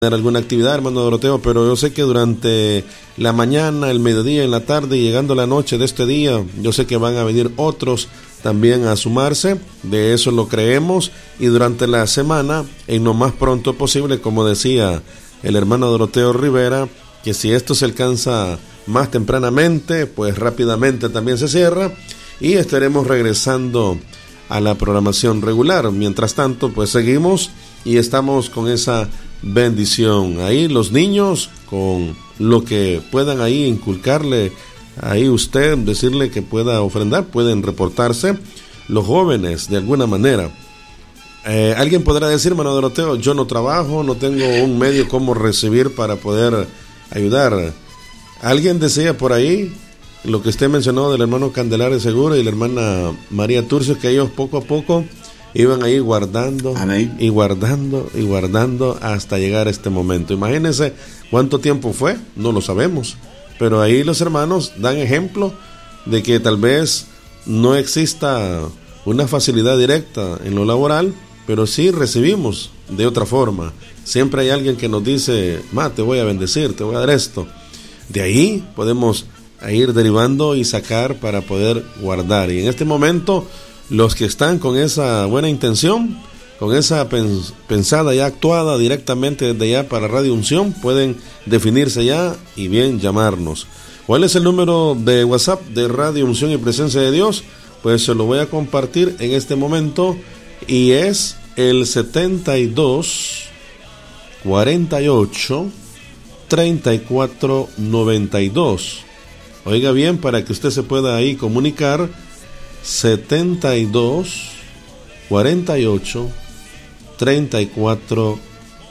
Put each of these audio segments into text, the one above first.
tener alguna actividad, hermano Doroteo, pero yo sé que durante la mañana, el mediodía, en la tarde y llegando la noche de este día, yo sé que van a venir otros también a sumarse, de eso lo creemos, y durante la semana, en lo más pronto posible, como decía el hermano Doroteo Rivera, que si esto se alcanza más tempranamente, pues rápidamente también se cierra, y estaremos regresando a la programación regular. Mientras tanto, pues seguimos y estamos con esa bendición. Ahí los niños, con lo que puedan ahí inculcarle, ahí usted decirle que pueda ofrendar, pueden reportarse. Los jóvenes, de alguna manera. Alguien podrá decir, hermano Doroteo, yo no trabajo, no tengo un medio como recibir para poder ayudar. Alguien decía por ahí, lo que usted mencionó del hermano Candelario Segura y la hermana María Turcio, que ellos poco a poco iban ahí guardando. Amén. y guardando hasta llegar a este momento. Imagínense cuánto tiempo fue, no lo sabemos, pero ahí los hermanos dan ejemplo de que tal vez no exista una facilidad directa en lo laboral, pero sí recibimos de otra forma. Siempre hay alguien que nos dice, te voy a bendecir, te voy a dar esto. De ahí podemos ir derivando y sacar para poder guardar. Y en este momento, los que están con esa buena intención, con esa pensada ya actuada directamente desde ya para Radio Unción, pueden definirse ya y bien llamarnos. ¿Cuál es el número de WhatsApp de Radio Unción y Presencia de Dios? Pues se lo voy a compartir en este momento y es el 72 48 34 92. Oiga bien, para que usted se pueda ahí comunicar. 72 48 34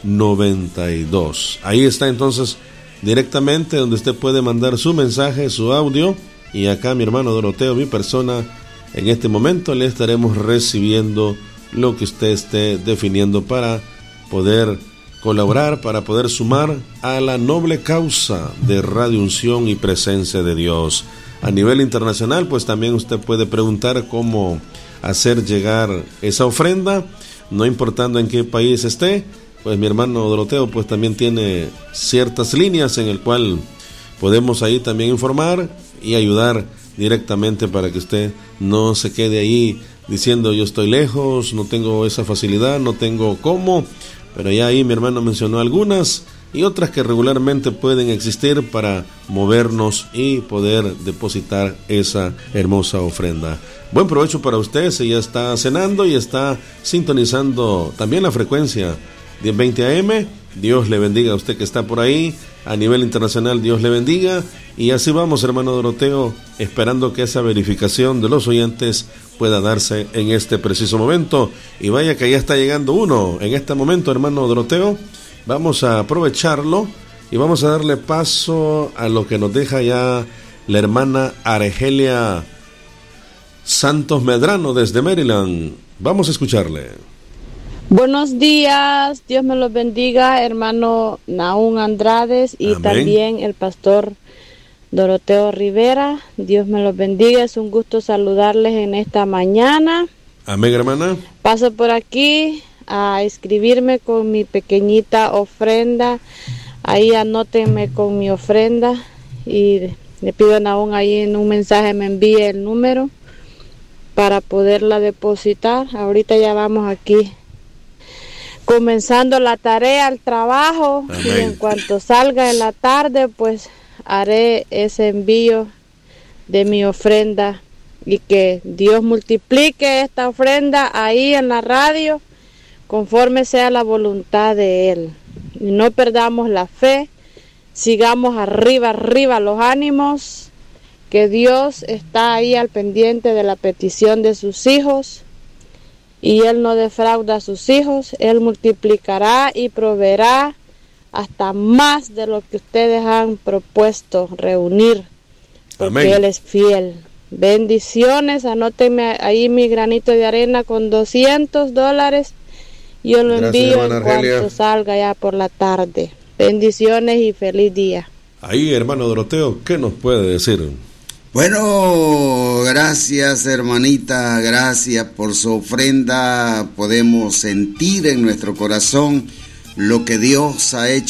92. Ahí está entonces directamente donde usted puede mandar su mensaje, su audio, y acá mi hermano Doroteo, mi persona, en este momento le estaremos recibiendo lo que usted esté definiendo para poder colaborar, para poder sumar a la noble causa de Radio Unción y Presencia de Dios. A nivel internacional, pues también usted puede preguntar cómo hacer llegar esa ofrenda, no importando en qué país esté. Pues mi hermano Doroteo pues también tiene ciertas líneas en el cual podemos ahí también informar y ayudar directamente para que usted no se quede ahí diciendo yo estoy lejos, no tengo esa facilidad, no tengo cómo, pero ya ahí mi hermano mencionó algunas y otras que regularmente pueden existir para movernos y poder depositar esa hermosa ofrenda. Buen provecho para usted si ya está cenando y está sintonizando también la frecuencia 1020 AM. Dios le bendiga a usted que está por ahí. A nivel internacional, Dios le bendiga. Y así vamos, hermano Doroteo, esperando que esa verificación de los oyentes pueda darse en este preciso momento. Y vaya que ya está llegando uno en este momento, hermano Doroteo. Vamos a aprovecharlo y vamos a darle paso a lo que nos deja ya la hermana Argelia Santos Medrano desde Maryland. Vamos a escucharle. Buenos días, Dios me los bendiga, hermano Naún Andrades y Amén. También el pastor Doroteo Rivera. Dios me los bendiga, es un gusto saludarles en esta mañana. Amén, hermana. Paso por aquí a escribirme con mi pequeñita ofrenda. Ahí anótenme con mi ofrenda y le pido a Naún ahí en un mensaje me envíe el número para poderla depositar. Ahorita ya vamos aquí comenzando la tarea, el trabajo. Amén. Y en cuanto salga en la tarde pues haré ese envío de mi ofrenda y que Dios multiplique esta ofrenda ahí en la radio conforme sea la voluntad de Él. Y no perdamos la fe, sigamos arriba los ánimos, que Dios está ahí al pendiente de la petición de sus hijos y Él no defrauda a sus hijos. Él multiplicará y proveerá hasta más de lo que ustedes han propuesto reunir, porque Amén. Él es fiel. Bendiciones, anótenme ahí mi granito de arena con $200. Yo lo envío en cuanto salga ya por la tarde. Bendiciones y feliz día. Ahí, hermano Doroteo, ¿qué nos puede decir? Bueno, gracias hermanita, gracias por su ofrenda. Podemos sentir en nuestro corazón lo que Dios ha hecho